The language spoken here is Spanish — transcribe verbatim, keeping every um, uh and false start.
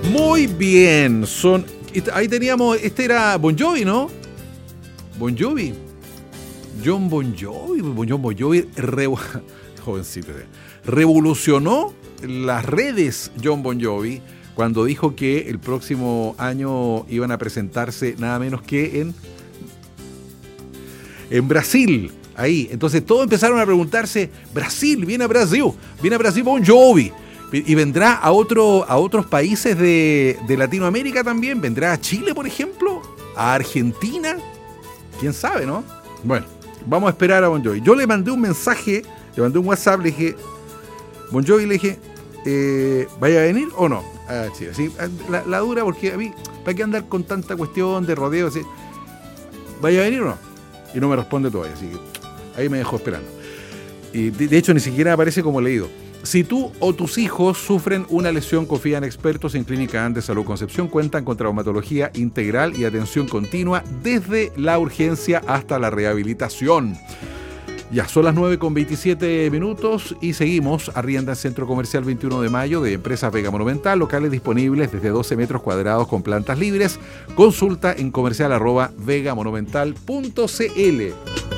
Muy bien, son... Ahí teníamos, este era Bon Jovi, ¿no? Bon Jovi. John Bon Jovi, John Bon Jovi, revo... jovencito, revolucionó las redes John Bon Jovi cuando dijo que el próximo año iban a presentarse nada menos que en, en Brasil. Ahí, entonces todos empezaron a preguntarse, Brasil, viene a Brasil, viene a Brasil Bon Jovi. Y vendrá a, otro, a otros países de, de Latinoamérica también. ¿Vendrá a Chile, por ejemplo? ¿A Argentina? ¿Quién sabe, no? Bueno, vamos a esperar a Bon Jovi. Yo le mandé un mensaje, le mandé un WhatsApp, le dije, Bon Jovi, le dije, eh, ¿vaya a venir o no? A Chile, ¿sí? La, la dura, porque a mí, ¿para qué andar con tanta cuestión de rodeo? ¿Sí? ¿Vaya a venir o no? Y no me responde todavía, así que ahí me dejó esperando. Y de, de hecho, ni siquiera aparece como leído. Si tú o tus hijos sufren una lesión, confía en expertos en Clínica Andes Salud Concepción. Cuentan con traumatología integral y atención continua desde la urgencia hasta la rehabilitación. Ya, son las nueve con veintisiete minutos y seguimos. Arrienda en Centro Comercial veintiuno de mayo de Empresas Vega Monumental. Locales disponibles desde doce metros cuadrados con plantas libres. Consulta en comercial arroba vegamonumental punto cl.